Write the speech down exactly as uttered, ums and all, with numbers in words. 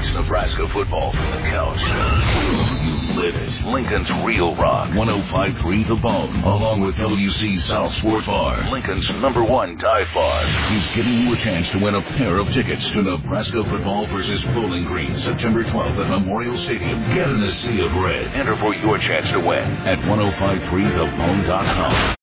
watch Nebraska football from the couch. You live it. Lincoln's Real Rock. one oh five point three The Bone. Along with W C South Sport Bar. Lincoln's number one dive bar. He's giving you a chance to win a pair of tickets to Nebraska football versus Bowling Green, September twelfth at Memorial Stadium. Get in the sea of red. Enter for your chance to win at ten fifty-three the bone dot com.